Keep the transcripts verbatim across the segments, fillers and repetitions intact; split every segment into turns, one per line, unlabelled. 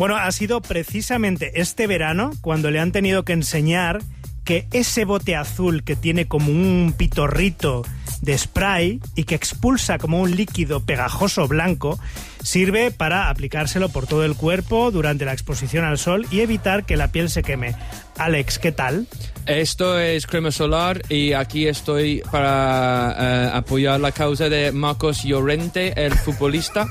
Bueno, ha sido precisamente este verano cuando le han tenido que enseñar que ese bote azul que tiene como un pitorrito de spray y que expulsa como un líquido pegajoso blanco sirve para aplicárselo por todo el cuerpo durante la exposición al sol y evitar que la piel se queme. Alex, ¿qué tal?
Esto es crema solar y aquí estoy para uh, apoyar la causa de Marcos Llorente, el futbolista.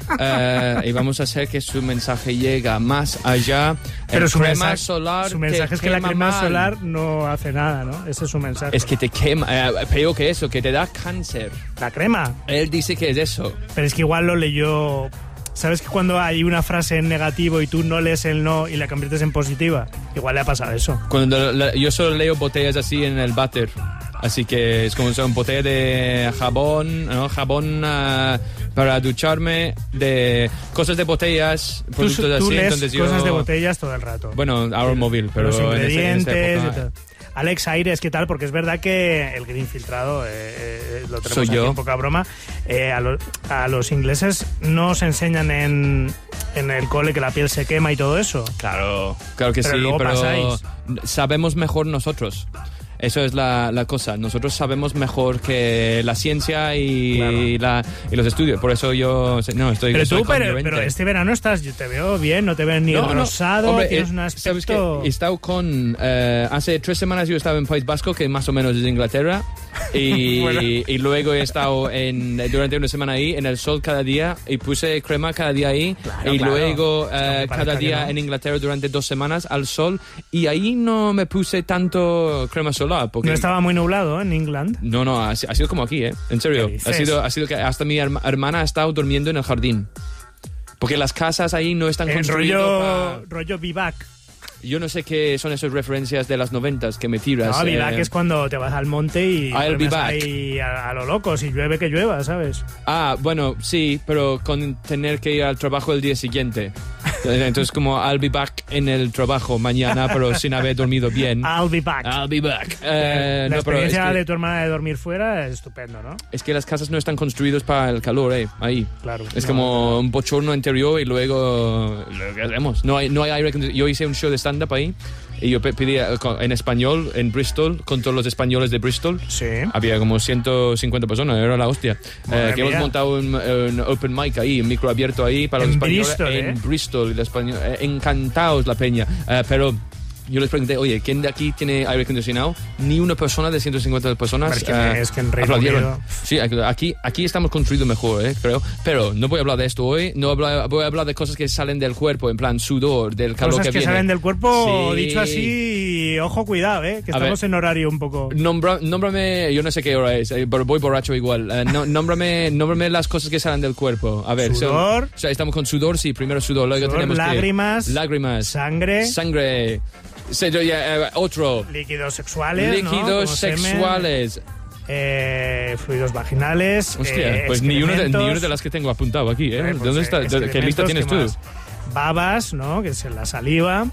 uh, y vamos a hacer que su mensaje llegue más allá.
Pero
el
su
crema
mensaje,
solar
su mensaje es que la crema mal. solar no hace nada, ¿no? Ese es su mensaje.
Es que te quema, uh, peor que eso, que te da cáncer.
¿La crema?
Él dice que es eso.
Pero es que igual lo leyó... ¿Sabes que cuando hay una frase en negativo y tú no lees el no y la conviertes en positiva? Igual le ha pasado eso.
Cuando la, yo solo leo botellas así en el váter. Así que es como una botella de jabón, ¿no? Jabón uh, para ducharme, de cosas de botellas, productos
tú, tú
así.
lees
Entonces
cosas
yo,
de botellas todo el rato.
Bueno, ahora el móvil, pero
los ingredientes
en esa, en esa época,
y todo. Alex Aires, ¿qué tal? Porque es verdad que el green filtrado, eh, eh, lo tenemos
Soy
aquí
yo.
en poca broma, eh, a, lo, a los ingleses no os enseñan en, en el cole que la piel se quema y todo eso.
Claro, claro que
pero
sí,
luego
pero
pasáis.
Sabemos mejor nosotros. Eso es la, la cosa. Nosotros sabemos mejor que la ciencia y,
claro.
y, la, y los estudios. Por eso yo no estoy.
Pero
soy
tú, pero, pero este verano estás, yo te veo bien, no te veo ni
no,
rosado,
no. Hombre,
tienes
eh,
un
¿sabes
aspecto...
qué? He estado con... Eh, hace tres semanas yo estaba en País Vasco, que más o menos es Inglaterra, y, bueno. y luego he estado en, durante una semana ahí, en el sol cada día, y puse crema cada día ahí,
claro,
y
claro.
luego
no,
eh, cada día
no.
en Inglaterra durante dos semanas al sol, y ahí no me puse tanto crema solar. Porque
no estaba muy nublado, ¿eh? En England.
No, no, ha, ha sido como aquí, ¿eh? En serio. Ha sido, ha sido que hasta mi herma, hermana ha estado durmiendo en el jardín. Porque las casas ahí no están
en
construidas.
rollo,
pa...
rollo vivac.
Yo no sé qué son esas referencias de las noventas que me tiras.
No, vivac
eh...
es cuando te vas al monte y
I'll be back.
ahí a, a lo loco, si llueve que llueva, ¿sabes?
Ah, bueno, sí, pero con tener que ir al trabajo el día siguiente. Entonces como I'll be back en el trabajo mañana, pero sin haber dormido bien.
I'll be back.
I'll be back. Eh,
la
no, pero
experiencia
es que,
de tu hermana de dormir fuera es estupendo, ¿no?
es que las casas no están construidas para el calor, eh, ahí.
Claro.
Es
no,
como
no.
un bochorno interior y luego lo que hacemos. No hay, no hay aire acondicionado. Yo hice un show de stand-up ahí y yo pedí en español en Bristol con todos los españoles de Bristol.
Sí.
Había como ciento cincuenta personas, era la hostia. Eh, que hemos montado un, un open mic ahí, un micro abierto ahí para
en
los españoles
Bristol,
en
¿eh?
Bristol. Y los españoles, eh, encantados la peña. Eh, pero yo les pregunté, oye, ¿quién de aquí tiene aire acondicionado? Ni una persona de ciento cincuenta personas.
Es que,
eh,
es que en Reino
aplaudieron.
Unido...
Sí, aquí, aquí estamos construidos mejor, eh, creo. Pero no voy a hablar de esto hoy. No habla, voy a hablar de cosas que salen del cuerpo, en plan sudor, del calor
cosas
que,
que
viene.
salen del cuerpo,
Sí.
dicho así, ojo, cuidado, ¿eh? Que
A
estamos
ver.
en horario un poco...
Nombra, nómbrame, yo no sé qué hora es, eh, pero voy borracho igual. Uh, no, nómbrame, nómbrame las cosas que salen del cuerpo. A ver,
Sudor.
son- o sea, estamos con sudor, sí, primero sudor, luego
Sudor,
tenemos que-
lágrimas,
lágrimas,
sangre,
sangre, se- ya, eh, otro,
líquidos sexuales, ¿no?
líquidos
Como semen,
sexuales.
eh, fluidos vaginales,
Hostia,
eh,
pues ni una, de, ni
excrementos.
una de las que tengo apuntado aquí, ¿eh?
Eh, pues,
¿Dónde
eh,
está? ¿Qué
excrementos,
lista tienes
¿qué
tú?
más? Babas, ¿no? Que es la saliva,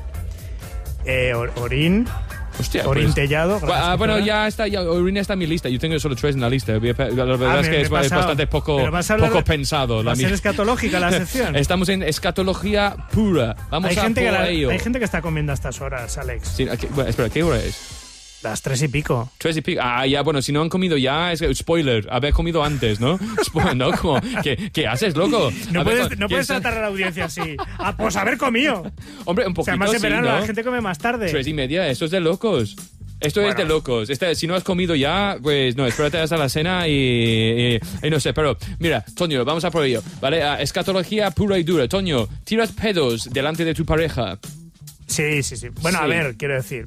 eh, or- orín,
Hostia,
orín
pues-
tellado.
Bu- ah, bueno, ya está, ya, orina está en mi lista. Yo tengo solo tres en la lista. La verdad
Ah,
es
me-
que
me
es,
he pasado.
es bastante poco,
Pero vas a hablar
poco
de-
pensado.
¿Va
La
a ser
mía.
escatológica la sección?
Estamos en escatología pura. Vamos
hay,
a
gente
por
que la-
ello.
hay gente que está comiendo a estas horas, Alex.
Sí, aquí- bueno, espera, ¿qué hora es?
Las tres y pico.
Tres y pico. Ah, ya, bueno, si no han comido ya, es spoiler, haber comido antes, ¿no? Spo- ¿No? Como, ¿qué, ¿qué haces, loco?
No
A ver,
puedes, no
¿quién
puedes
está-
tratar a la audiencia así. Ah, pues haber comido.
Hombre, un
O sea,
poquito
más en
sí,
verano
¿no?
la gente come más tarde.
Tres y media, eso es de locos. Esto
Bueno.
es de locos. Este, si no has comido ya, pues no, espérate hasta la cena y, y, y no sé. Pero mira, Toño, vamos a por ello, ¿vale? Uh, escatología pura y dura. Toño, ¿tiras pedos delante de tu pareja?
Sí, sí, sí. Bueno,
Sí.
a ver, quiero decir...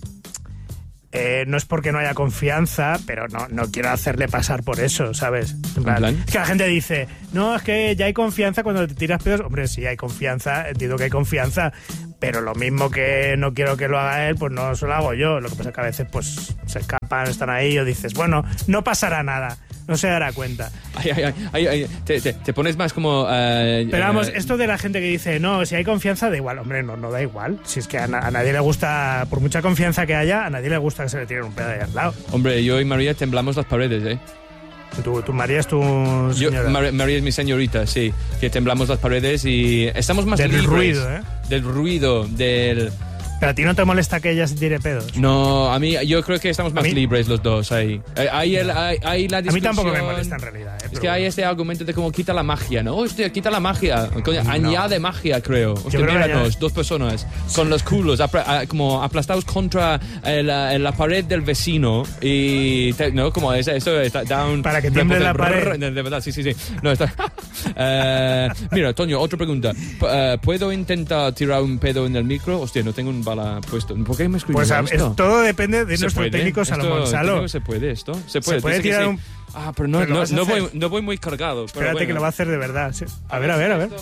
Eh, no es porque no haya confianza, pero no, no quiero hacerle pasar por eso, ¿sabes? En plan,
plan?
Es que la gente dice, no, es que ya hay confianza cuando te tiras pedos. Hombre, sí hay confianza, entiendo que hay confianza, pero lo mismo que no quiero que lo haga él, pues no se lo hago yo. Lo que pasa es que a veces pues se escapan, están ahí, o dices, bueno, no pasará nada, no se dará cuenta.
Ay, ay, ay, ay, ay, te, te, te pones más como... eh,
Pero vamos,
eh,
esto de la gente que dice, no, si hay confianza, da igual. Hombre, no, no da igual. Si es que a, na- a nadie le gusta, por mucha confianza que haya, a nadie le gusta que se le tire un pedo ahí al lado.
Hombre, yo y María temblamos las paredes, ¿eh?
Tu, tu María es tu señora.
Yo, Mar- María es mi señorita, sí. Que temblamos las paredes y estamos más
del
libres.
ruido, ¿eh?
Del ruido, del...
¿Pero a ti no te molesta que ella se tire pedos?
No, a mí yo creo que estamos más
mí,
libres los dos ahí. Hay, el, hay, hay la discusión.
A mí tampoco me molesta en realidad. ¿eh?
Es que hay este argumento de como quita la magia, ¿no? Hostia, quita la magia. Coño, no. Añade magia, creo. Hostia, creo míranos, dos personas con los culos apl- como aplastados contra la, la pared del vecino y, te, ¿no? Como eso, eso está down.
Para que tiemble la pared.
De, de verdad, sí, sí, sí. No, está... uh, mira, Toño, otra pregunta. P- uh, ¿Puedo intentar tirar un pedo en el micro? Hostia, no tengo un bala puesto. ¿Por qué me escribes
pues a,
esto?
Es, todo depende de nuestro
puede?
técnico Salomón Salo.
¿Se puede esto? Se puede,
¿Se puede tirar
sí.
un...
Ah, pero no,
pero
no, no, voy, no voy muy cargado. Pero
Espérate
bueno.
que lo va a hacer de verdad. Sí. A ver, a ver, a ver.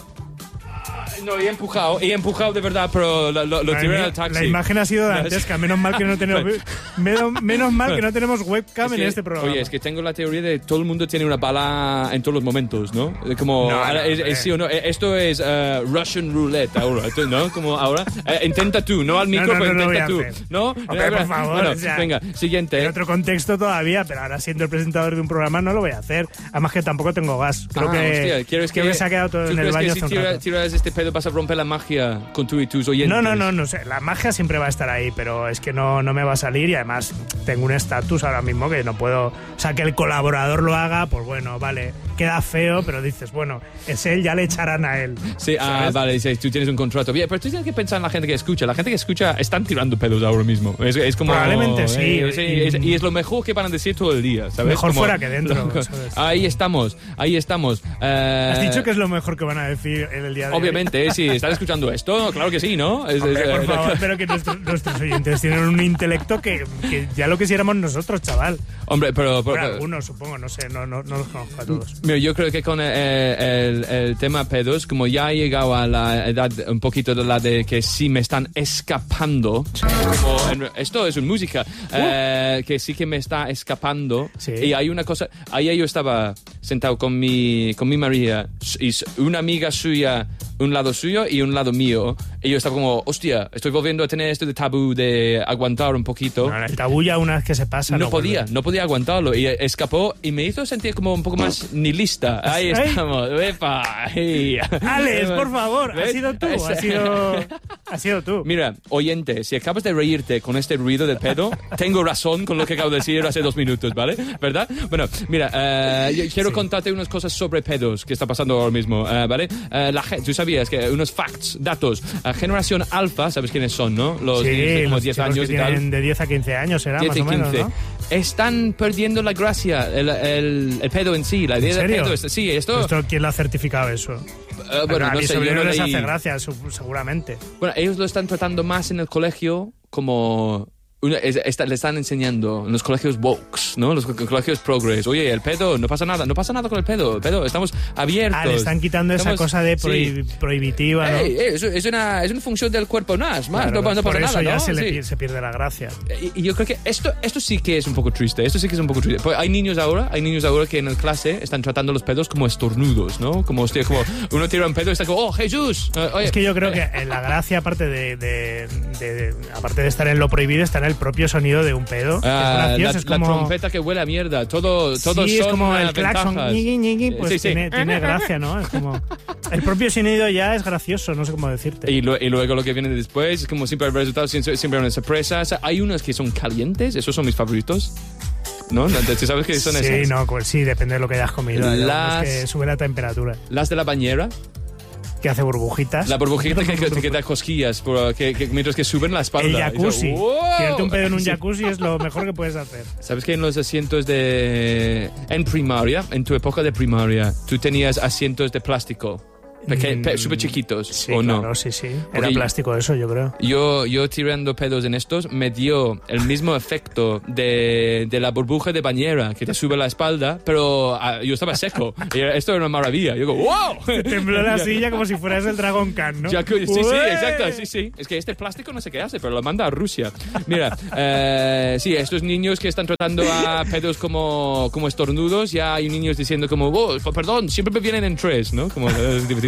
No, he empujado, he empujado de verdad, pero lo, lo, lo tiré al taxi.
La imagen ha sido dantesca. Menos mal que no tenemos, menos, menos mal que no tenemos webcam
es que,
en este programa.
Oye, es que tengo la teoría de todo el mundo tiene una bala en todos los momentos, ¿no? Como,
no,
ahora,
no,
es, es, sí o no, esto es uh, Russian roulette ahora, ¿no? Como ahora, eh, intenta tú, no al micro,
no, no,
pero
no,
intenta
no
tú,
hacer.
¿no?
Okay, por favor,
bueno,
o sea,
venga, siguiente.
En otro contexto todavía, pero ahora siendo el presentador de un programa no lo voy a hacer. Además que tampoco tengo gas. Creo
ah,
que,
hostia, ¿quieres que,
que se ha quedado todo en el baño
que
hace
si
un
tira,
rato.
tiras este pedo vas a romper la magia con tú y tus oyentes?
No, no, no, no sé. La magia siempre va a estar ahí, pero es que no, no me va a salir y además tengo un estatus ahora mismo que no puedo... O sea, que el colaborador lo haga, pues bueno, vale, queda feo, pero dices, bueno, es él, ya le echarán a él.
Sí, ah,
¿sabes?
vale, sí, tú tienes un contrato. Bien, pero tú tienes que pensar en la gente que escucha. La gente que escucha están tirando pedos ahora mismo. Es, es como...
Probablemente sí.
Eh, sí y, es, y es lo mejor que van a decir todo el día, ¿sabes?
Mejor
como,
fuera que dentro, ¿sabes?
Ahí estamos, ahí estamos. Uh,
¿Has dicho que es lo mejor que van a decir en el día de
obviamente,
hoy?
sí. ¿Están escuchando esto? Claro que sí, ¿no? Es,
Hombre,
es,
por
eh,
favor, pero que nuestro, nuestros oyentes tienen un intelecto que, que ya lo quisiéramos nosotros, chaval.
Hombre, pero... pero
Bueno, algunos, supongo, no sé, no, no, no los conozco a todos.
Mira, yo creo que con el, el, el tema pedos, como ya he llegado a la edad un poquito de la de que sí me están escapando, como en, esto es una música, uh. eh, que sí que me está escapando,
sí.
Y hay una cosa, ayer yo estaba sentado con mi, con mi María, y una amiga suya, un lado suyo y un lado mío, y yo estaba como, hostia, estoy volviendo a tener esto de tabú de aguantar un poquito.
No, el tabú ya una vez que se pasa
no,
no
podía,
vuelve.
no podía aguantarlo y escapó y me hizo sentir como un poco más nihilista. Ahí
¿Ay?
estamos, ¡epa! Hey.
Alex, por favor,
¿ves?
has sido tú, has sido, has sido tú.
Mira, oyente, si acabas de reírte con este ruido del pedo, tengo razón con lo que acabo de decir hace dos minutos, ¿vale? ¿Verdad? Bueno, mira, uh, yo quiero sí. contarte unas cosas sobre pedos que está pasando ahora mismo, uh, ¿vale? Uh, la, tú sabías que unos facts, datos, uh, generación alfa, ¿sabes quiénes son, no? Los
sí,
de como
los
diez
chicos
años
que
y tal.
Tienen de diez a quince años, será
diez
más o menos,
quince.
¿no?
Están perdiendo la gracia, el, el, el pedo en sí, la idea del pedo. Es, sí, esto...
¿Esto quién lo ha certificado eso?
Uh, bueno,
a
no
mi
sé,
sobrino
yo no
les
leí.
hace gracia, seguramente.
Bueno, ellos lo están tratando más en el colegio como... Una, es, está, le están enseñando en los colegios wokes, ¿no? Los co- colegios progress. Oye, el pedo, no pasa nada, no pasa nada con el pedo. El pedo, estamos abiertos.
Ah, le están quitando
estamos,
esa cosa de prohib-
sí.
prohibitiva, ¿no?
Ey, ey, es, es, una, es una función del cuerpo más, más
Claro,
no, no
por
pasa
eso
nada,
ya
¿no?
se,
Sí.
le, se pierde la gracia.
Y, y yo creo que esto, esto sí que es un poco triste, esto sí que es un poco triste. Pues hay niños ahora, hay niños ahora que en el clase están tratando los pedos como estornudos, ¿no? Como, hostia, como uno tira un pedo y está como, oh, Jesús. Uh, oye.
Es que yo creo que en la gracia, aparte de, de, de, de, aparte de estar en lo prohibido, está en el propio sonido de un pedo.
Ah,
es gracioso,
la,
es como...
la trompeta que huele a mierda, todo, todo
sí,
son
es como el
ventajas.
claxon, ñigui, ñigui, pues
sí, sí.
Tiene, tiene gracia, ¿no? Es como... El propio sonido ya es gracioso, no sé cómo decirte.
Y, lo, y luego lo que viene después es como siempre el resultado, siempre, siempre una sorpresa. O sea, hay unos que son calientes, esos son mis favoritos. ¿No? ¿Tú sabes qué son
sí,
esas?
no, pues sí, depende de lo que hayas comido.
Las...
Es que sube la temperatura.
Las de la bañera.
Que hace burbujitas.
La burbujita que, que, que da cosquillas por, que, que, mientras que suben la espalda.
El jacuzzi.
Y wow.
Tirarte un pedo en un jacuzzi es lo mejor que puedes hacer.
¿Sabes que en los asientos de... En primaria, en tu época de primaria, tú tenías asientos de plástico? Peque-
mm,
pe- súper chiquitos,
sí,
¿o no?
Claro, sí, sí. Era
Porque
plástico eso, yo creo.
Yo, yo tirando pedos en estos me dio el mismo efecto de, de la burbuja de bañera que te sube la espalda, pero uh, yo estaba seco. Y esto era una maravilla. Yo digo, ¡wow!
Te tembló la silla como si fueras el Dragon Khan, ¿no?
Jacuzzi, sí, sí,
¡Ué!
exacto, sí, sí. Es que este plástico no sé qué hace, pero lo manda a Rusia. Mira, eh, sí, estos niños que están tratando a pedos como, como estornudos, ya hay niños diciendo como, oh, perdón, siempre me vienen en tres, ¿no? Como, es divertido.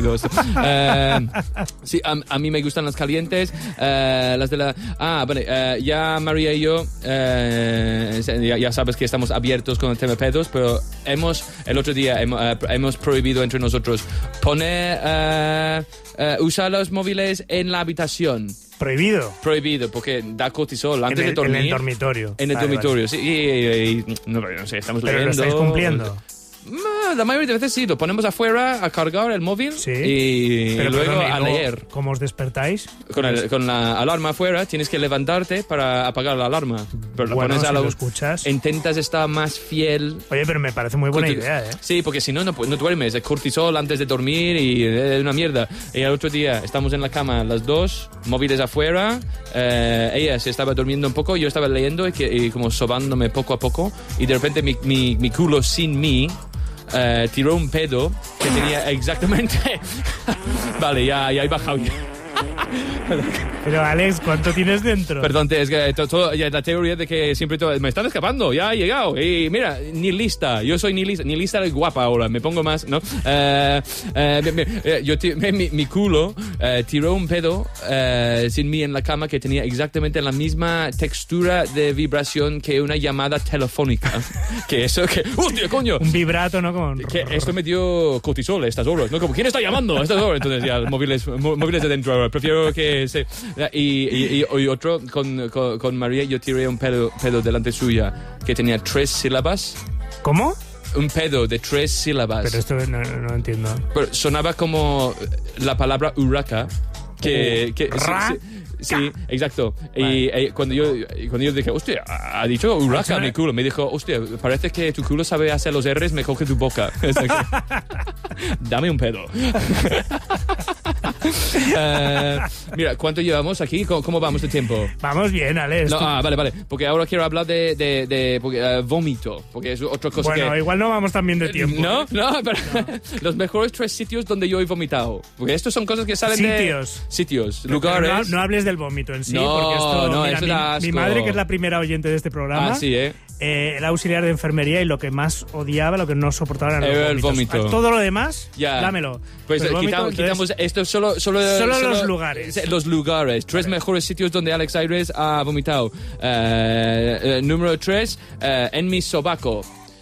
divertido esto. Eh, sí, a, a mí me gustan las calientes, eh, las de la... Ah, vale, eh, ya María y yo, eh, ya, ya sabes que estamos abiertos con el tema pedos, pero hemos, el otro día hemos, eh, hemos prohibido entre nosotros poner, eh, eh, usar los móviles en la habitación.
Prohibido.
Prohibido, porque da cortisol antes
en el,
de dormir.
En el dormitorio.
En el
vale,
dormitorio,
vale.
sí. Y, y, y, no, no sé, estamos
Pero
leyendo.
lo estáis cumpliendo.
La mayoría de veces sí, lo ponemos afuera a cargar el móvil
Sí.
y
Pero,
luego
perdón, ¿y
a
luego
leer.
¿Cómo os despertáis?
Con, el, con la alarma afuera tienes que levantarte para apagar la alarma. Pero la
Bueno,
pones a
si
la,
lo escuchas.
intentas estar más fiel.
Oye, pero me parece muy buena
Corti-
idea, ¿eh?
Sí, porque si no, no, no duermes. El cortisol antes de dormir y es una mierda. Y el otro día estamos en la cama las dos, móviles afuera. Eh, ella se estaba durmiendo un poco, yo estaba leyendo y, que, y como sobándome poco a poco. Y de repente mi, mi, mi culo sin mí Uh, tiró un pedo que tenía exactamente... Vale, ya, ya he bajado.
Pero Alex, ¿cuánto tienes dentro?
Perdón, es que to- todo, ya, la teoría de que siempre todo, me están escapando, ya he llegado. Y mira, ni lista, yo soy ni lista, ni lista guapa ahora, me pongo más, ¿no? Uh, uh, mi, mi, yo ti- mi, mi culo uh, tiró un pedo uh, sin mí en la cama que tenía exactamente la misma textura de vibración que una llamada telefónica. Que eso que... ¡Hostia, coño!
Un vibrato, ¿no? Con...
Que esto me dio cortisol a estas horas, ¿no? Como, ¿quién está llamando a estas horas? Entonces ya, móviles, mó- móviles de dentro ahora. Prefiero que se... Y, y, y, y otro, con, con, con María, yo tiré un pedo, pedo delante suya que tenía tres sílabas.
¿Cómo?
Un pedo de tres sílabas.
Pero esto no, no, no entiendo.
Pero sonaba como la palabra huraca. Que... que
Ra-
sí, sí, sí, exacto.
Vale.
Y eh, cuando, yo, cuando yo dije, hostia, ha dicho huraca mi culo, me dijo, hostia, parece que tu culo sabe hacer los R's, me coge tu boca. Dame un pedo. uh, mira, ¿cuánto llevamos aquí? ¿Cómo, cómo vamos de tiempo?
Vamos bien, Alex.
No,
tú-
ah, vale, vale. Porque ahora quiero hablar de, de, de porque, uh, vómito, porque es otra cosa
bueno,
que...
igual no vamos tan bien de tiempo.
No,
¿eh?
no, pero los mejores tres sitios donde yo he vomitado. Porque estos son cosas que salen
Sitios.
de... Sitios.
Pero
lugares.
No, no hables del vómito en sí,
No,
porque esto...
no,
mira,
eso
mi,
da asco.
mi madre, que es la primera oyente de este programa,
Ah, sí, ¿eh?
eh, era auxiliar de enfermería y lo que más odiaba, lo que no soportaba eran los
Era el
vómitos.
vómito.
Todo lo demás,
Ya.
dámelo.
Pues
Pero el
eh,
vómito,
quitamos,
entonces,
quitamos esto solo... Solo,
Solo los lugares.
sí, Los lugares. Tres mejores sitios donde Alex Aires ha vomitado. Eh, eh, número tres, eh, en mi sobaco.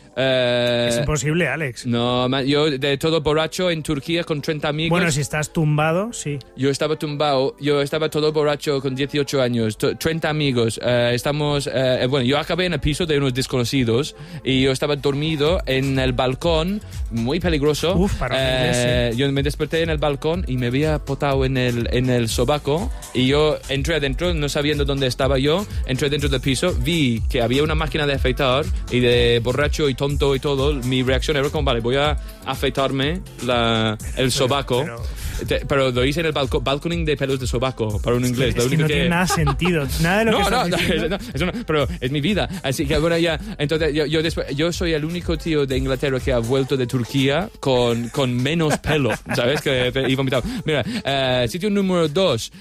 Eh,
Es imposible, Alex.
No, ma- yo de todo borracho en Turquía con treinta amigos.
Bueno, si estás tumbado, sí.
Yo estaba tumbado, yo estaba todo borracho con dieciocho años, to- treinta amigos. eh, estamos, eh, bueno, yo acabé en el piso de unos desconocidos y yo estaba dormido en el balcón, muy peligroso.
Uf, para un
Eh,
inglés,
Yo me desperté en el balcón y me había potado en el, en el sobaco y yo entré adentro, no sabiendo dónde estaba yo, entré dentro del piso, vi que había una máquina de afeitar y de borracho y tonto y todo, mi reacción era como, vale, voy a afeitarme la, el sobaco.
pero-
Te- Pero lo hice en el balco- balconing de pelos de sobaco, para un inglés.
Es
lo
que
único
no
que...
tiene nada sentido. Nada de lo que
No,
estás
no, no,
diciendo.
no, eso no, pero es mi vida. Así que bueno, ya. Entonces, yo, yo, después, yo soy el único tío de Inglaterra que ha vuelto de Turquía con, con menos pelo, ¿sabes? Que he vomitado. Mira, eh, sitio número dos.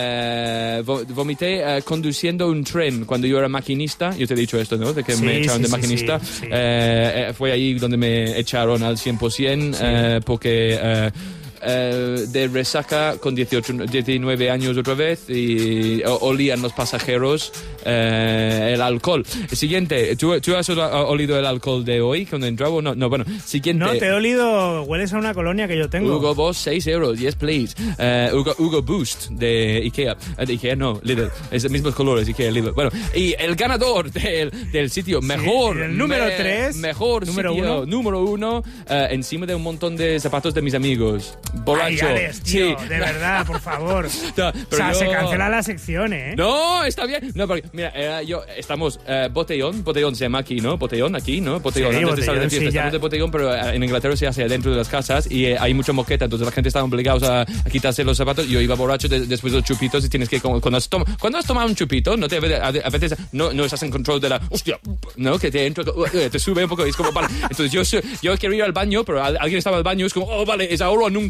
Eh, vo- vomité eh, conduciendo un tren cuando yo era maquinista. Yo te he dicho esto, ¿no? De que
Sí,
me echaron
sí,
de
sí,
maquinista.
sí, sí.
Eh, eh, fue ahí donde me echaron al cien por ciento eh, porque... eh, eh, de resaca con dieciocho, diecinueve años otra vez y o- olían los pasajeros eh, el alcohol. Siguiente, ¿tú, ¿tú has olido el alcohol de hoy cuando entraba? No, no, bueno, siguiente.
No, te he olido. Hueles a una colonia que yo tengo.
Hugo Boss, seis euros, yes please. Eh, Hugo, Hugo Boost de Ikea. Eh, de Ikea no, Lidl. Es de mismos colores, Ikea, Lidl. Bueno, y el ganador del, del sitio mejor.
el número
me-
tres,
Mejor
número
sitio,
uno.
número uno, eh, encima de un montón de zapatos de mis amigos. Borracho.
Ay, Alex, tío,
Sí.
de verdad, por favor.
No,
O
pero
sea,
yo-
se cancela la sección, ¿eh?
No, está bien. No, porque, mira, eh, yo, estamos eh, botellón, botellón se llama aquí, ¿no? Botellón aquí, ¿no? Botellón,
Sí,
antes de salir de
botellón,
fiesta.
sí,
Estamos
ya.
de botellón, pero eh, en Inglaterra se hace dentro de las casas y eh, hay mucha moqueta, entonces la gente está obligada a, a quitarse los zapatos. Yo iba borracho de- después de los chupitos y tienes que, como, cuando, has tom- cuando has tomado un chupito, no te, a, a veces no, no estás en control de la, hostia, ¿no? Que te entra, te sube un poco y es como, vale. Entonces yo, yo quiero ir al baño, pero al- alguien estaba al baño, es como, oh, vale, es ahora o nunca.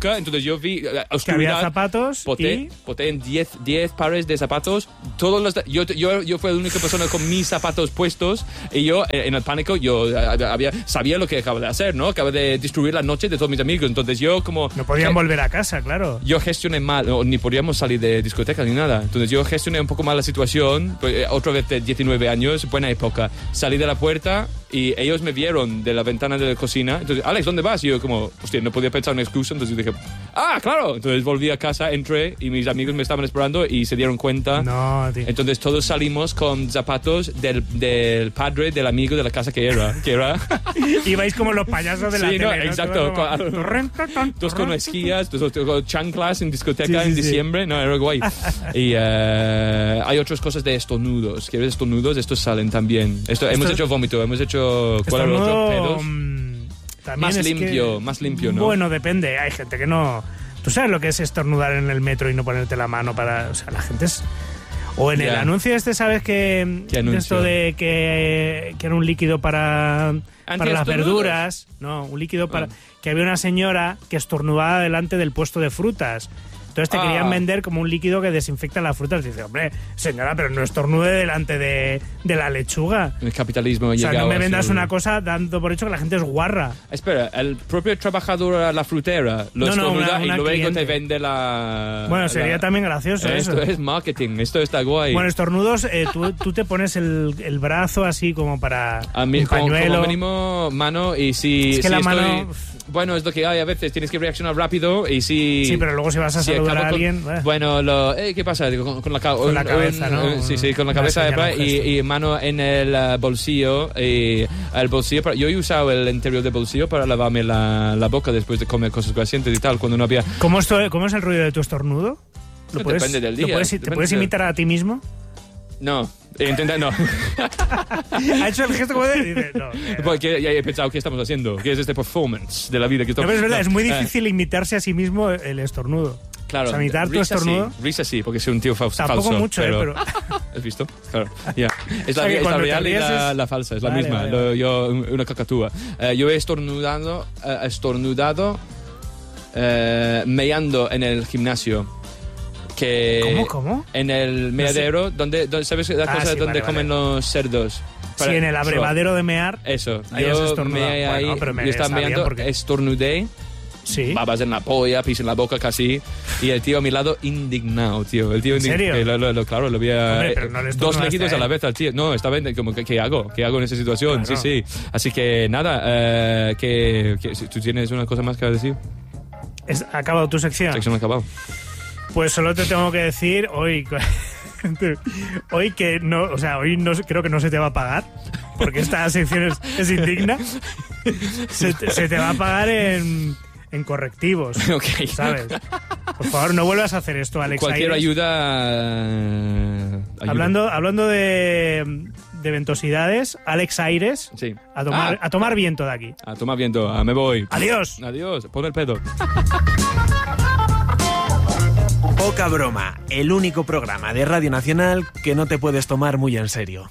época, entonces yo vi uh, oscuridad.
Que había zapatos
poté,
y...
poté en diez pares de zapatos. Todos los, yo, yo, yo fui la única persona con mis zapatos puestos y yo, en el pánico, yo había, sabía lo que acaba de hacer, ¿no? Acaba de destruir la noche de todos mis amigos. Entonces yo como...
No podían volver a casa, claro.
Yo gestioné mal, no, ni podíamos salir de discotecas ni nada. Entonces yo gestioné un poco mal la situación. Pues, otra vez de diecinueve años, buena época. Salí de la puerta y ellos me vieron de la ventana de la cocina. Entonces, Alex, ¿dónde vas? Y yo como, hostia, no podía pensar una excusa. Entonces dije, ah, claro. Entonces volví a casa, entré y mis amigos me estaban esperando y se dieron cuenta.
No, tío.
Entonces todos salimos con zapatos del, del padre del amigo de la casa que era. Que era.
Ibais como los payasos de la
sí,
tele,
no,
¿no?
Exacto.
Como...
Todos con esquías, todos con chanclas en discoteca
sí, sí,
en
sí.
diciembre. No, era guay. Y uh, hay otras cosas de estornudos. ¿Quieres estornudos? Estos salen también. Esto,
Esto...
Hemos hecho vómito, hemos hecho... ¿Cuál era el otro? Pedos. Más limpio,
que...
más limpio, ¿no?
Bueno, depende. Hay gente que no... ¿Tú sabes lo que es estornudar en el metro y no ponerte la mano para...? O sea, la gente es... O en yeah. el anuncio este, ¿sabes que esto de que, que era un líquido para, para las verduras? No, un líquido para... Oh. Que había una señora que estornudaba delante del puesto de frutas. Entonces te ah. querían vender como un líquido que desinfecta las frutas. Y dices, hombre, señora, pero no estornude delante de, de la lechuga.
El capitalismo.
O sea, no me vendas
ser...
una cosa dando por hecho que la gente es guarra.
Espera, el propio trabajador a la frutera lo
no,
estornuda
no, una, una
y luego
cliente.
te vende la...
Bueno, sería
la...
también gracioso
esto
eso.
Esto es marketing, esto está guay.
Bueno, estornudos, eh, tú, tú te pones el, el brazo así como para
a mí,
un pañuelo.
Como mínimo mano y si...
Es que
si
la
estoy...
mano...
Bueno, es lo que hay a veces, tienes que reaccionar rápido y si...
Sí, pero luego si vas a
si
saludar a
con,
alguien... Eh.
Bueno, lo, eh, ¿qué pasa? Digo, con, con, la,
con
un,
la cabeza,
un,
¿no?
Un, sí, sí, con la cabeza de y, y mano en el uh, bolsillo. Y el bolsillo para, yo he usado el interior del bolsillo para lavarme la, la boca después de comer cosas grasientas y tal, cuando no había...
¿Cómo, esto, ¿Cómo es el ruido de tu estornudo? ¿Lo puedes,
depende del día.
¿lo puedes, ¿Te puedes imitar a ti mismo?
No, intenta, no.
Ha hecho el gesto como de... Dice, no, eh,
Porque ya he pensado, ¿qué estamos haciendo? ¿Qué es este performance de la vida que estamos...
No, pero es verdad,
no,
es muy
eh.
dimitarse imitarse a sí mismo el estornudo.
Claro,
o sea, imitar tu estornudo.
Sí, risa sí, porque soy un tío fa
Tampoco
falso.
mucho,
pero...
eh, pero...
¿Has visto? Claro, ya. Es la,
o sea,
es la real y
es...
la, la falsa, es
vale,
la misma.
Vale,
Lo,
vale.
yo, una cacatúa. Uh, yo he estornudado, uh, estornudado uh, meando en el gimnasio. Que
¿Cómo, cómo?
En el meadero, no sé. donde, donde, ¿sabes la
ah,
cosa
sí,
donde
vale,
comen
vale.
los cerdos?
Para, sí, en el abrevadero de mear.
Eso.
Ahí
yo me ahí,
bueno, pero me
yo estaba meando,
porque...
estornudé.
Sí.
Babas en la polla, pis en la boca casi. Y el tío a mi lado indignado, tío. El tío
¿En serio?
Que lo, lo, lo, claro, lo había...
Hombre, pero no
dos líquidos a la vez al tío. No, estaba como, ¿qué, qué hago? ¿Qué hago en esa situación?
Claro.
Sí, sí. Así que nada, eh, que, que, ¿tú tienes una cosa más que decir?
¿Es, ¿Ha acabado tu sección?
Sección ha acabado.
Pues solo te tengo que decir hoy... Hoy que no, o sea, hoy no creo que no se te va a pagar, porque esta sección es, es indigna. Se te, se te va a pagar en, en correctivos,
okay.
¿sabes? Por favor, no vuelvas a hacer esto, Alex.
Cualquier
Aires.
ayuda, uh, ayuda.
Hablando, hablando de, de ventosidades, Alex Aires,
sí.
a, tomar,
ah.
a tomar viento de aquí.
A tomar viento, ah, me voy.
Adiós.
Adiós, pon el pedo.
Poca broma, el único programa de Radio Nacional que no te puedes tomar muy en serio.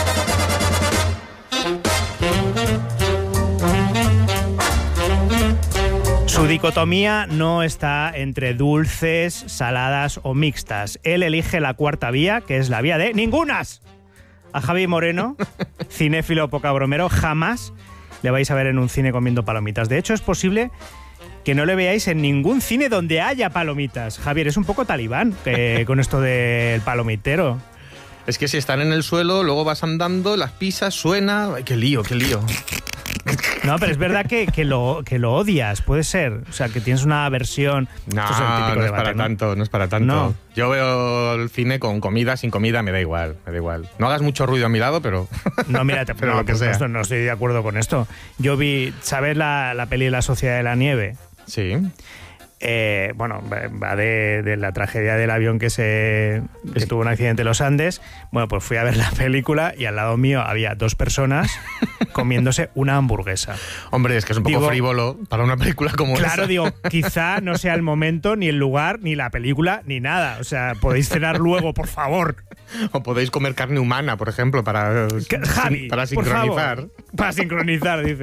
Su dicotomía no está entre dulces, saladas o mixtas. Él elige la cuarta vía, que es la vía de ningunas. A Javi Moreno, cinéfilo poca bromero, jamás le vais a ver en un cine comiendo palomitas. De hecho, es posible que no le veáis en ningún cine donde haya palomitas. Javier, es un poco talibán que, con esto del palomitero.
Es que si están en el suelo, luego vas andando, las pisas, suena... ¡Ay, qué lío, qué lío!
No, pero es verdad que, que, lo, que lo odias, puede ser. O sea, que tienes una aversión.
No,
Esto es el típico
no es
debate,
para
¿no?
tanto, no es para tanto.
No.
Yo veo el cine con comida, sin comida, me da igual, me da igual. No hagas mucho ruido a mi lado, pero...
No, mira, te,
pero
no,
lo que
por
sea.
supuesto, no estoy de acuerdo con esto. Yo vi, ¿sabes la, la peli de La Sociedad de la Nieve?
Sí.
Eh, bueno, va de, de la tragedia del avión que se que
Es...
tuvo un accidente en los Andes. Bueno, pues fui a ver la película y al lado mío había dos personas comiéndose una hamburguesa.
Hombre, es que es un poco
Digo,
frívolo para una película como esa.
Claro, digo, quizá no sea el momento, ni el lugar, ni la película, ni nada. O sea, podéis cenar luego, por favor.
O podéis comer carne humana, por ejemplo, para,
Javi,
para
por
sincronizar.
favor. Para sincronizar, dice.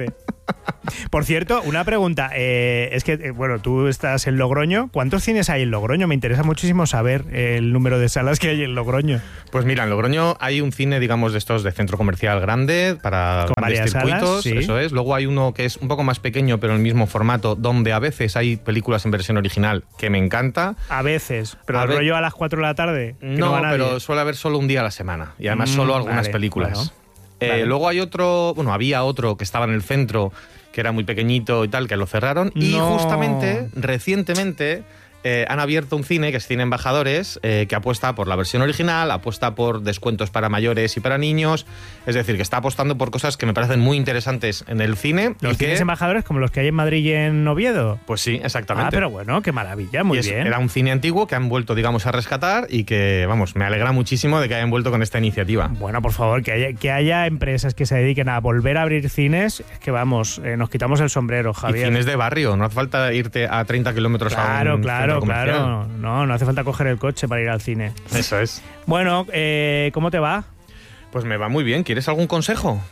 Por cierto, una pregunta. Eh, es que, eh, bueno, tú estás en Logroño. ¿Cuántos cines hay en Logroño? Me interesa muchísimo saber el número de salas que hay en Logroño.
Pues mira, en Logroño hay un cine, digamos, de estos de centro comercial grande para
Con
grandes
varias
circuitos,
salas, sí.
Eso es. Luego hay uno que es un poco más pequeño, pero en el mismo formato, donde a veces hay películas en versión original que me encanta.
A veces. Pero
A
el
ve-
rollo a las cuatro de la tarde. que
No,
va nadie.
pero suele haber solo un día a la semana. Y además
Mm,
solo algunas
vale,
películas.
bueno,
Eh,
vale.
Luego hay otro, bueno, había otro que estaba en el centro, que era muy pequeñito y tal, que lo cerraron. Y
No.
justamente, recientemente, eh, han abierto un cine, que es Cine Embajadores, eh, que apuesta por la versión original, apuesta por descuentos para mayores y para niños. Es decir, que está apostando por cosas que me parecen muy interesantes en el cine.
Los
y que,
cines embajadores como los que hay en Madrid y en Oviedo.
Pues sí, exactamente.
Ah, pero bueno, qué maravilla, muy
Y es-
bien.
Era un cine antiguo que han vuelto, digamos, a rescatar y que, vamos, me alegra muchísimo de que hayan vuelto con esta iniciativa.
Bueno, por favor, que haya, que haya empresas que se dediquen a volver a abrir cines, es que vamos, eh, nos quitamos el sombrero,
Y
Javier.
cines de barrio, no hace falta irte a treinta kilómetros a
Claro,
un
claro,
centro comercial.
claro. No, no hace falta coger el coche para ir al cine.
Eso es.
Bueno, eh, ¿cómo te va?
Pues me va muy bien. ¿Quieres algún consejo?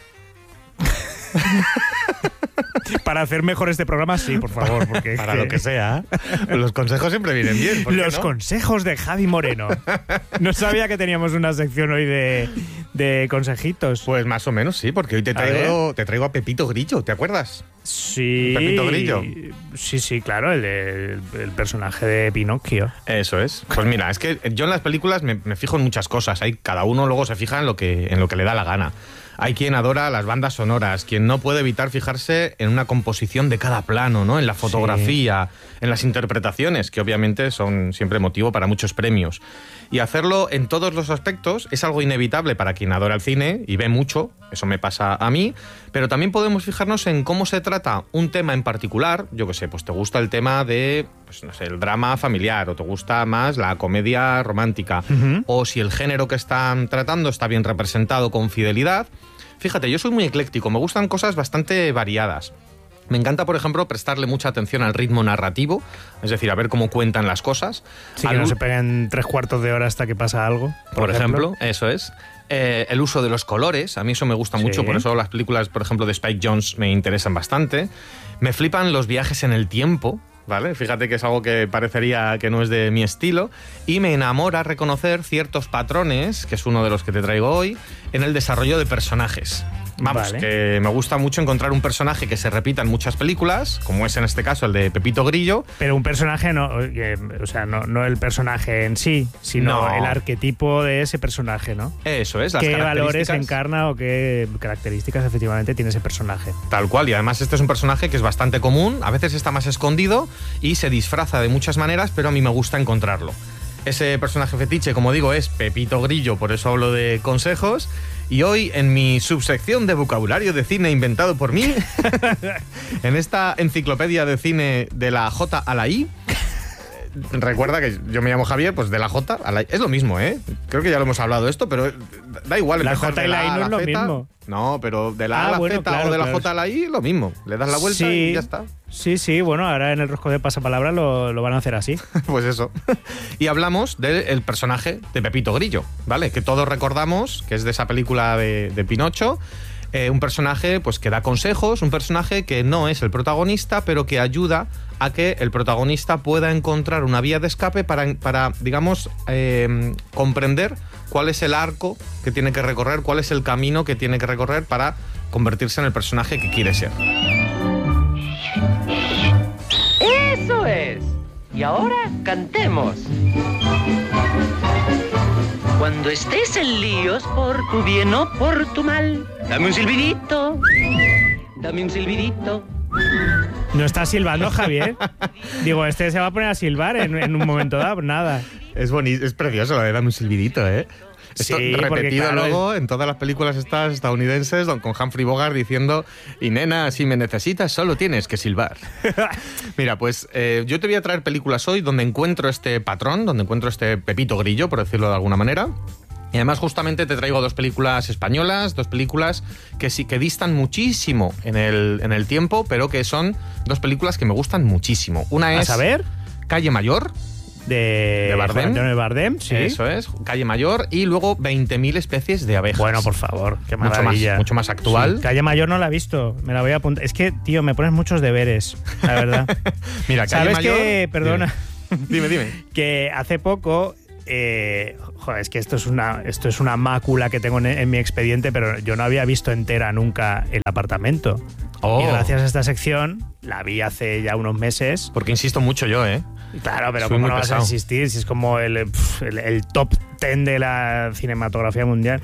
Para hacer mejor este programa, sí, por favor. Porque es
Para lo que sea. Los consejos siempre vienen bien. ¿por qué
Los
no?
consejos de Javi Moreno. No sabía que teníamos una sección hoy de, de consejitos.
Pues más o menos sí, porque hoy te
A
traigo, te traigo a Pepito Grillo, ¿te acuerdas?
Sí.
Pepito Grillo.
Sí, sí, claro, el, el, el personaje de Pinocchio.
Eso es. Pues mira, es que yo en las películas me, me fijo en muchas cosas. Hay, cada uno luego se fija en lo que, en lo que le da la gana. Hay quien adora las bandas sonoras, quien no puede evitar fijarse en una composición de cada plano, ¿no? En la fotografía, en las interpretaciones, que obviamente son siempre motivo para muchos premios. Y hacerlo en todos los aspectos es algo inevitable para quien adora el cine y ve mucho, eso me pasa a mí, pero también podemos fijarnos en cómo se trata un tema en particular. Yo qué sé, pues te gusta el tema de, pues no sé, el drama familiar, o te gusta más la comedia romántica,
Ujú.
o si el género que están tratando está bien representado con fidelidad. Fíjate, yo soy muy ecléctico, me gustan cosas bastante variadas. Me encanta, por ejemplo, prestarle mucha atención al ritmo narrativo, es decir, a ver cómo cuentan las cosas.
Sí, que
Al
no
u-
se peguen tres cuartos de hora hasta que pasa algo.
por ejemplo, eso es. Eh, el uso de los colores, a mí eso me gusta mucho,
Sí.
por eso las películas, por ejemplo, de Spike Jonze me interesan bastante. Me flipan los viajes en el tiempo, ¿vale? Fíjate que es algo que parecería que no es de mi estilo. Y me enamora reconocer ciertos patrones, que es uno de los que te traigo hoy, en el desarrollo de personajes. Vamos,
Vale.
que me gusta mucho encontrar un personaje que se repita en muchas películas, como es en este caso el de Pepito Grillo.
Pero un personaje, no, eh, o sea, no, no el personaje en sí, sino
No.
el arquetipo de ese personaje, ¿no?
Eso es, las
¿Qué valores
características.
encarna o qué características efectivamente tiene ese personaje?
Tal cual, y además este es un personaje que es bastante común, a veces está más escondido y se disfraza de muchas maneras, pero a mí me gusta encontrarlo. Ese personaje fetiche, como digo, es Pepito Grillo, por eso hablo de consejos. Y hoy, en mi subsección de vocabulario de cine inventado por mí, en esta enciclopedia de cine de la J a la I, recuerda que yo me llamo Javier, pues de la J a la I. Es lo mismo, ¿eh? Creo que ya lo hemos hablado esto, pero da igual.
La
empezar
J
de
y la I
A
no
a
es lo
Z.
mismo.
No, pero de la
Ah,
A a la
bueno,
Z
claro,
o de la
claro.
J a la I, lo mismo. Le das la vuelta
Sí.
y ya está.
Sí, sí, bueno, ahora en el rosco de pasapalabra lo, lo van a hacer así.
Pues eso. Y hablamos del personaje de Pepito Grillo, ¿vale? Que todos recordamos, que es de esa película de, de Pinocho. Eh, un personaje pues que da consejos, un personaje que no es el protagonista, pero que ayuda a que el protagonista pueda encontrar una vía de escape para, para digamos, eh, comprender cuál es el arco que tiene que recorrer, cuál es el camino que tiene que recorrer para convertirse en el personaje que quiere ser.
¡Eso es! Y ahora cantemos. Cuando estés en líos por tu bien o por tu mal, dame un silbidito, dame un silbidito.
¿No está silbando, Javier? Digo, este se va a poner a silbar en, en un momento dado, nada.
Es bonito, es precioso lo de dame un silbidito, ¿eh? Esto
Sí, porque,
repetido
claro,
luego en todas las películas estas estadounidenses don- con Humphrey Bogart diciendo y nena, si me necesitas solo tienes que silbar. Mira, pues eh, yo te voy a traer películas hoy donde encuentro este patrón, donde encuentro este Pepito Grillo, por decirlo de alguna manera. Y además justamente te traigo dos películas españolas, dos películas que sí que distan muchísimo en el, en el tiempo, pero que son dos películas que me gustan muchísimo. Una
¿A
es
saber?
Calle Mayor,
de,
de Bardem.
Antonio Bardem, sí.
Eso es, Calle Mayor, y luego veinte mil especies de abejas.
Bueno, por favor, qué
mucho
maravilla.
más, mucho más actual.
Sí, Calle Mayor no la he visto, me la voy a apuntar. Es que, tío, me pones muchos deberes, la verdad.
Mira, Calle
¿Sabes
Mayor.
que, perdona,
Dime, dime.
que hace poco... Eh, joder, es que esto es una esto es una mácula que tengo en, en mi expediente, pero yo no había visto entera nunca El Apartamento.
Oh.
Y gracias a esta sección la vi hace ya unos meses.
Porque insisto mucho yo, ¿eh?
Claro, pero
Soy
¿cómo
muy
no vas
pesado.
a insistir? Si es como el, pf, el, el top ten de la cinematografía mundial.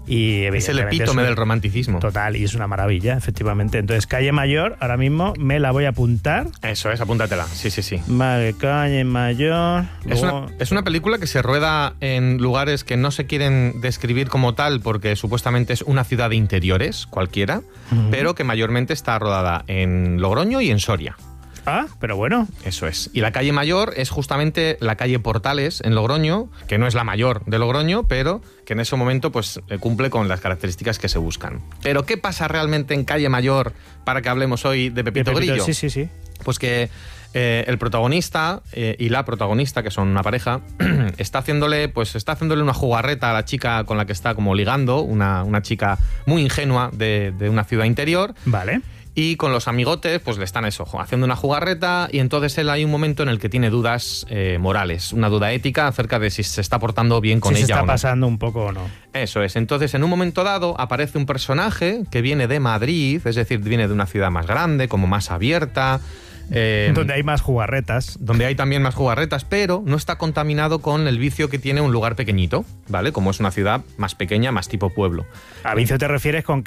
Y
Es el
evidentemente
epítome
es un-
del romanticismo.
Total, y es una maravilla, efectivamente. Entonces, Calle Mayor, ahora mismo me la voy a apuntar.
Eso es, apúntatela. Sí, sí, sí.
Vale, Calle Mayor.
Es
luego-
una, es una película que se rueda en lugares que no se quieren describir como tal porque supuestamente es una ciudad de interiores, cualquiera,
Ujú.
pero que mayormente está rodada en Logroño y en Soria.
Ah, pero bueno.
Eso es. Y la calle Mayor es justamente la calle Portales en Logroño, que no es la mayor de Logroño, pero que en ese momento pues eh, cumple con las características que se buscan. Pero ¿qué pasa realmente en Calle Mayor para que hablemos hoy de Pepito,
De Pepito,
Grillo?
Sí, sí, sí.
Pues que eh, el protagonista eh, y la protagonista, que son una pareja, está haciéndole, pues está haciéndole una jugarreta a la chica con la que está como ligando, una, una chica muy ingenua de, de una ciudad interior.
Vale.
Y con los amigotes, pues le están eso, haciendo una jugarreta, y entonces él hay un momento en el que tiene dudas eh, morales, una duda ética acerca de si se está portando bien con
si
ella
se está
o no.
pasando un poco o no.
Eso es. Entonces, en un momento dado, aparece un personaje que viene de Madrid, es decir, viene de una ciudad más grande, como más abierta. eh,
Donde hay más jugarretas.
donde hay también más jugarretas, pero no está contaminado con el vicio que tiene un lugar pequeñito, ¿vale? Como es una ciudad más pequeña, más tipo pueblo.
A vicio te refieres con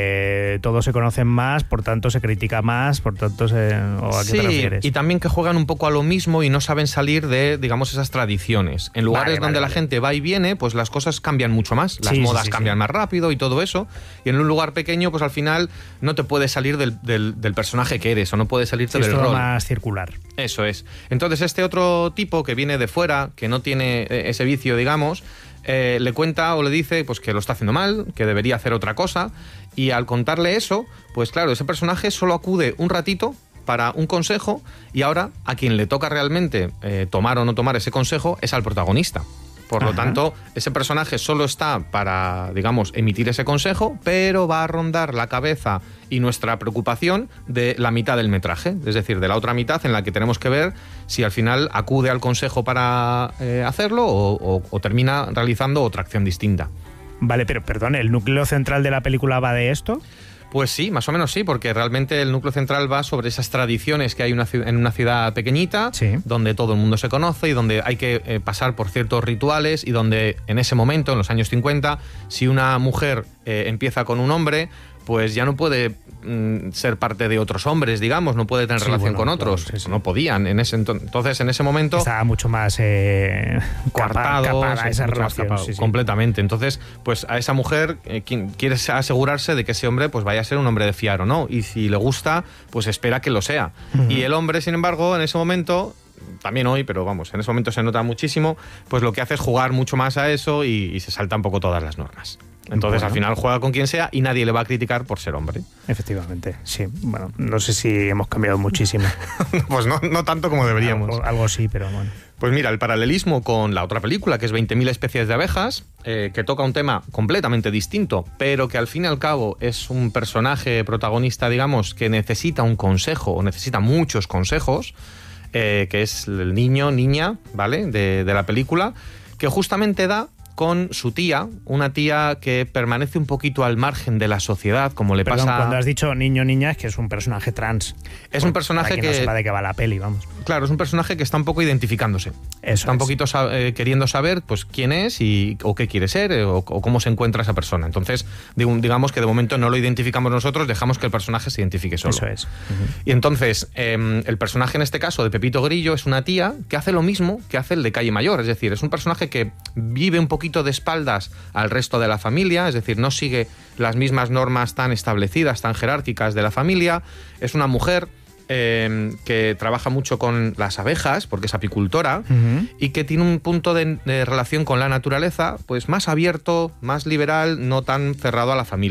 que todos se conocen más, por tanto se critica más, por tanto se... ¿O a qué
Sí,
te refieres?
y también que juegan un poco a lo mismo y no saben salir de, digamos, esas tradiciones. En lugares
Vale, vale,
donde la
vale.
gente va y viene, pues las cosas cambian mucho más. Las
Sí, sí,
modas
sí,
cambian
sí.
más rápido y todo eso. Y en un lugar pequeño, pues al final no te puedes salir del, del- del personaje que eres o no puedes salirte
Sí, es
del
todo
rol.
más circular.
Eso es. Entonces este otro tipo que viene de fuera, que no tiene eh, ese vicio, digamos, eh, le cuenta o le dice pues que lo está haciendo mal, que debería hacer otra cosa, y al contarle eso, pues claro, ese personaje solo acude un ratito para un consejo, y ahora a quien le toca realmente eh, tomar o no tomar ese consejo es al protagonista. Por lo
Ajá.
tanto, ese personaje solo está para, digamos, emitir ese consejo, pero va a rondar la cabeza y nuestra preocupación de la mitad del metraje, es decir, de la otra mitad en la que tenemos que ver si al final acude al consejo para eh, hacerlo o, o- o termina realizando otra acción distinta.
Vale, pero perdón, ¿el núcleo central de la película va de esto?
Pues sí, más o menos sí, porque realmente el núcleo central va sobre esas tradiciones que hay una ciu- en una ciudad pequeñita,
Sí.
donde todo el mundo se conoce y donde hay que eh, pasar por ciertos rituales, y donde en ese momento, en los años cincuenta, si una mujer eh, empieza con un hombre, pues ya no puede mm, ser parte de otros hombres, digamos, no puede tener
Sí,
relación
bueno,
con
claro,
otros,
sí, sí.
no podían. En ese ento- entonces, en ese momento...
Estaba mucho más eh,
Coartado,
capa- capada
sí,
esa
mucho más
relación.
capado,
sí, sí.
completamente. Entonces, pues a esa mujer eh, quien quiere asegurarse de que ese hombre pues vaya a ser un hombre de fiar o no, y si le gusta, pues espera que lo sea.
Ujú.
Y el hombre, sin embargo, en ese momento, también hoy, pero vamos, en ese momento se nota muchísimo, pues lo que hace es jugar mucho más a eso y, y se salta un poco todas las normas. Entonces,
Bueno.
al final juega con quien sea y nadie le va a criticar por ser hombre.
Efectivamente, sí. Bueno, no sé si hemos cambiado muchísimo.
Pues no, no tanto como deberíamos.
Algo, algo sí, pero bueno.
Pues mira, el paralelismo con la otra película, que es veinte mil especies de abejas, eh, que toca un tema completamente distinto, pero que al fin y al cabo es un personaje protagonista, digamos, que necesita un consejo, o necesita muchos consejos, eh, que es el niño, niña, ¿vale?, de, de la película, que justamente da con su tía, una tía que permanece un poquito al margen de la sociedad, como le
Perdón,
pasa...
cuando has dicho niño niña es que es un personaje trans.
Es un personaje
Para quien
que...
no sepa de qué va la peli, vamos.
Claro, es un personaje que está un poco identificándose.
Eso
está un
es.
poquito sa- eh, queriendo saber pues quién es y o qué quiere ser, eh, o, o cómo se encuentra esa persona. Entonces, digo- digamos que de momento no lo identificamos nosotros, dejamos que el personaje se identifique solo.
Eso es. Ujú.
Y entonces, eh, el personaje en este caso de Pepito Grillo es una tía que hace lo mismo que hace el de Calle Mayor. Es decir, es un personaje que vive un poquito de espaldas al resto de la familia, es decir, no sigue las mismas normas tan establecidas, tan jerárquicas de la familia. Es una mujer eh, que trabaja mucho con las abejas, porque es apicultora,
Ujú.
y que tiene un punto de, de relación con la naturaleza pues más abierto, más liberal, no tan cerrado a la familia.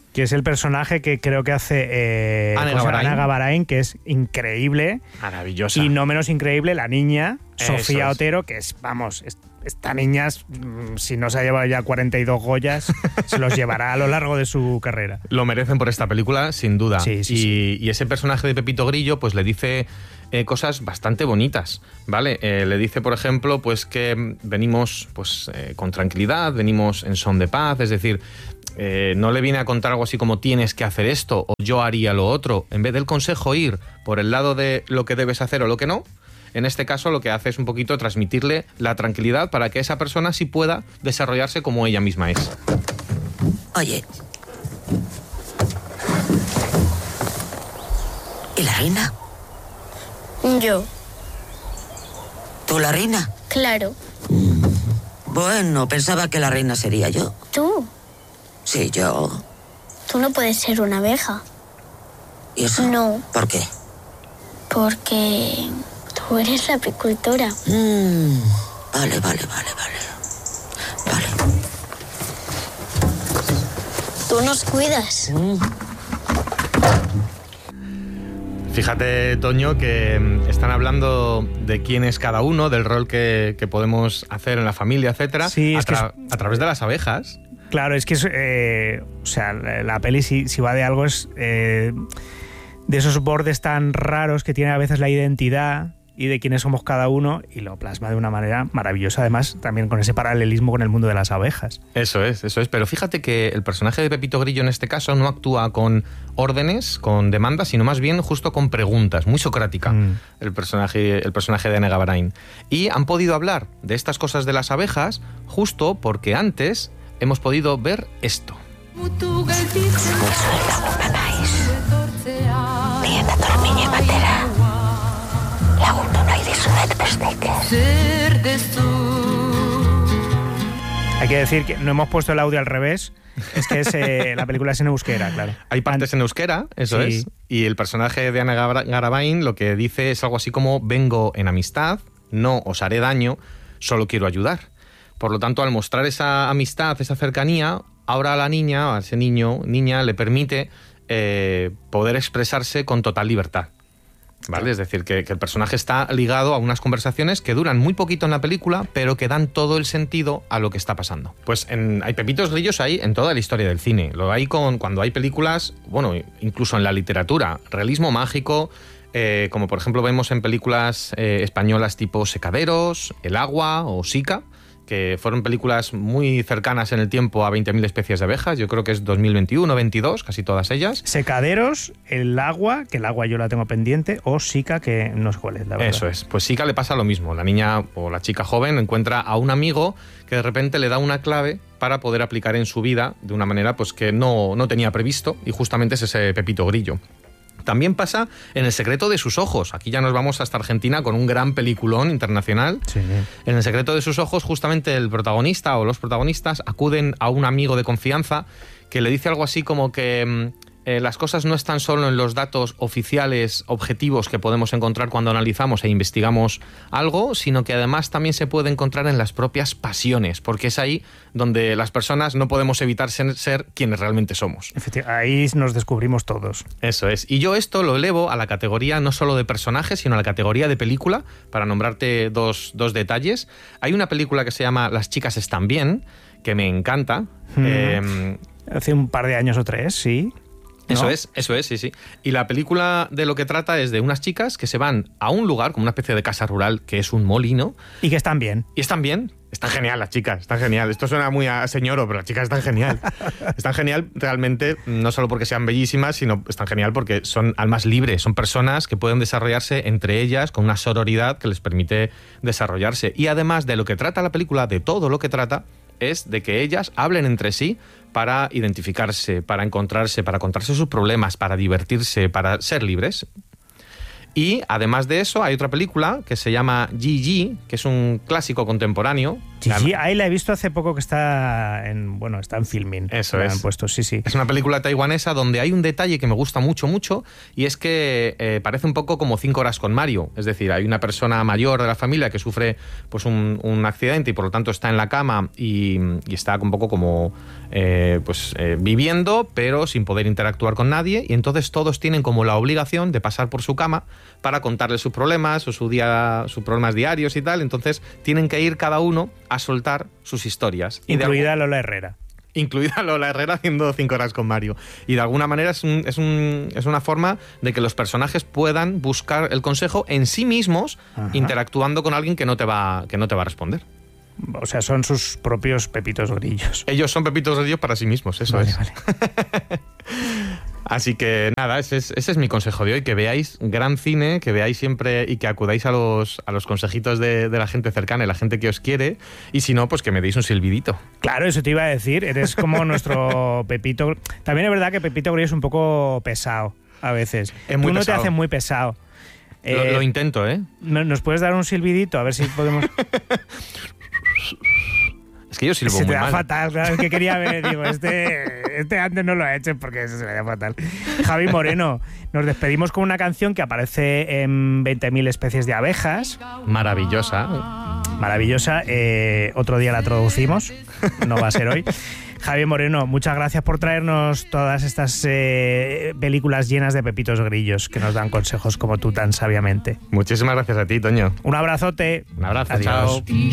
que es el personaje que creo que hace eh,
Ana
pues,
Gabarain.
Ana Gabarain, que es increíble.
Maravillosa.
Y no menos increíble la niña,
Eso
Sofía
es.
Otero, que es, vamos, es- esta niña, es, mm, si no se ha llevado ya cuarenta y dos Goyas, se los llevará a lo largo de su carrera.
Lo merecen por esta película, sin duda.
Sí, sí,
y,
sí.
y ese personaje de Pepito Grillo, pues le dice eh, cosas bastante bonitas, ¿vale? Eh, le dice, por ejemplo, pues que mm, venimos pues eh, con tranquilidad, venimos en son de paz, es decir, eh, no le viene a contar algo así como tienes que hacer esto o yo haría lo otro. En vez del consejo ir por el lado de lo que debes hacer o lo que no, en este caso lo que hace es un poquito transmitirle la tranquilidad para que esa persona sí pueda desarrollarse como ella misma es.
Oye. ¿Y la reina?
Yo,
¿Tú la reina?
claro.
Bueno, pensaba que la reina sería yo.
Tú,
Sí, yo.
tú no puedes ser una abeja.
¿Y eso?
No.
¿Por qué?
Porque tú eres la apicultora.
Mm, vale, vale, vale, vale. Vale.
Tú nos cuidas.
Fíjate, Toño, que mm, están hablando de quién es cada uno, del rol que, que podemos hacer en la familia, etcétera,
Sí,
a,
es que
tra- a través de las abejas.
Claro, es que es, eh, o sea, la la peli si, si va de algo es eh, de esos bordes tan raros que tiene a veces la identidad y de quiénes somos cada uno, y lo plasma de una manera maravillosa, además también con ese paralelismo con el mundo de las abejas.
Eso es, eso es. Pero fíjate que el personaje de Pepito Grillo en este caso no actúa con órdenes, con demandas, sino más bien justo con preguntas, muy socrática,
Mm.
el personaje, el personaje de Ana Gabarain. Y han podido hablar de estas cosas de las abejas justo porque antes hemos podido ver esto.
Hay que decir que no hemos puesto el audio al revés, es que es, eh, la película es en euskera, claro.
Hay partes en euskera, eso
Sí.
es, y el personaje de Ana Gabra- Garabain lo que dice es algo así como vengo en amistad, no os haré daño, solo quiero ayudar. Por lo tanto, al mostrar esa amistad, esa cercanía, ahora a la niña, a ese niño, niña, le permite eh, poder expresarse con total libertad. ¿Vale? Es decir, que, que el personaje está ligado a unas conversaciones que duran muy poquito en la película, pero que dan todo el sentido a lo que está pasando. Pues en, hay pepitos grillos ahí en toda la historia del cine. Lo hay con, cuando hay películas, bueno, incluso en la literatura, realismo mágico, eh, como por ejemplo vemos en películas eh, españolas tipo Secaderos, El agua o Sica, que fueron películas muy cercanas en el tiempo a veinte mil especies de abejas. Yo creo que es dos mil veintiuno, veintidós, casi todas ellas.
Secaderos, El agua, que el agua yo la tengo pendiente, o Sica, que no sé cuál es, la verdad.
Eso es. Pues Sica le pasa lo mismo. La niña o la chica joven encuentra a un amigo que de repente le da una clave para poder aplicar en su vida de una manera pues, que no, no tenía previsto, y justamente es ese Pepito Grillo. También pasa en El secreto de sus ojos. Aquí ya nos vamos hasta Argentina con un gran peliculón internacional.
Sí.
En El secreto de sus ojos, justamente el protagonista o los protagonistas acuden a un amigo de confianza que le dice algo así como que mm, eh, las cosas no están solo en los datos oficiales, objetivos que podemos encontrar cuando analizamos e investigamos algo, sino que además también se puede encontrar en las propias pasiones, porque es ahí donde las personas no podemos evitar ser, ser quienes realmente somos.
Efecti- ahí nos descubrimos todos.
Eso es. Y yo esto lo elevo a la categoría no solo de personaje, sino a la categoría de película, para nombrarte dos, dos detalles. Hay una película que se llama Las chicas están bien, que me encanta.
Mm.
Eh,
Hace un par de años o tres, sí.
Eso
¿No?
es, eso es, sí, sí. Y la película de lo que trata es de unas chicas que se van a un lugar, como una especie de casa rural, que es un molino,
Y que están bien.
y están bien. Están genial las chicas, están genial. Esto suena muy a señoro, pero las chicas están genial. Están genial realmente, no solo porque sean bellísimas, sino están genial porque son almas libres, son personas que pueden desarrollarse entre ellas con una sororidad que les permite desarrollarse. Y además de lo que trata la película, de todo lo que trata, es de que ellas hablen entre sí para identificarse, para encontrarse, para contarse sus problemas, para divertirse, para ser libres. Y además de eso hay otra película que se llama Gigi, que es un clásico contemporáneo,
Gigi, ahí la he visto hace poco que está en, bueno, está en Filmin.
Eso
la
es.
han puesto, sí, sí.
Es una película taiwanesa donde hay un detalle que me gusta mucho, mucho, y es que eh, parece un poco como Cinco horas con Mario. Es decir, hay una persona mayor de la familia que sufre pues un, un accidente y por lo tanto está en la cama y, y está un poco como eh, pues eh, viviendo, pero sin poder interactuar con nadie, y entonces todos tienen como la obligación de pasar por su cama para contarle sus problemas o su día, sus problemas diarios y tal. Entonces tienen que ir cada uno a soltar sus historias.
Incluida Lola Herrera.
Incluida Lola Herrera haciendo Cinco horas con Mario. Y de alguna manera es, un, es, un, es una forma de que los personajes puedan buscar el consejo en sí mismos, Ajá. interactuando con alguien que no te va, que no te va a responder.
O sea, son sus propios pepitos grillos.
Ellos son pepitos grillos para sí mismos, eso
vale,
es.
Vale.
Así que nada, ese es, ese es mi consejo de hoy, que veáis gran cine, que veáis siempre y que acudáis a los, a los consejitos de, de la gente cercana y la gente que os quiere, y si no, pues que me deis un silbidito.
Claro, eso te iba a decir, eres como nuestro Pepito. También es verdad que Pepito Grillo es un poco pesado a veces.
Es muy
Tú no
pesado.
te haces muy pesado.
Lo,
eh,
lo intento, ¿eh?
¿Nos puedes dar un silbidito? A ver si podemos...
Es que yo silbo
se
muy
te da
mal.
fatal, claro, es que quería ver, digo, este, este antes no lo ha hecho porque eso se le da fatal. Javi Moreno, nos despedimos con una canción que aparece en veinte mil especies de abejas.
Maravillosa.
Maravillosa, eh, otro día la traducimos, no va a ser hoy. Javi Moreno, muchas gracias por traernos todas estas eh, películas llenas de pepitos grillos que nos dan consejos como tú tan sabiamente.
Muchísimas gracias a ti, Toño.
Un abrazote.
Un abrazo,
Adiós.
chao.